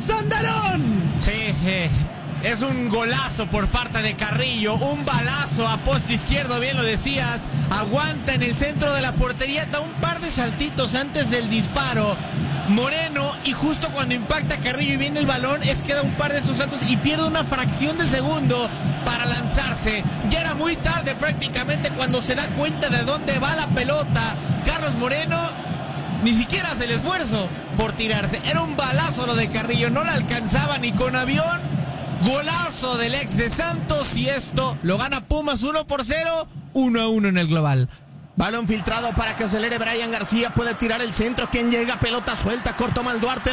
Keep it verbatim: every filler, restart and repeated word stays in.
Sandarón. Sí, eh, es un golazo por parte de Carrillo, un balazo a poste izquierdo, bien lo decías, aguanta en el centro de la portería, da un par de saltitos antes del disparo Moreno, y justo cuando impacta Carrillo y viene el balón, es que da un par de esos saltos y pierde una fracción de segundo para lanzarse. Ya era muy tarde prácticamente cuando se da cuenta de dónde va la pelota. Carlos Moreno ni siquiera hace el esfuerzo por tirarse. Era un balazo lo de Carrillo, no la alcanzaba ni con avión. Golazo del ex de Santos, y esto lo gana Pumas uno por cero, uno a uno en el global. Balón filtrado para que acelere Brian García, puede tirar el centro, quien llega, pelota suelta, corto Mal Duarte.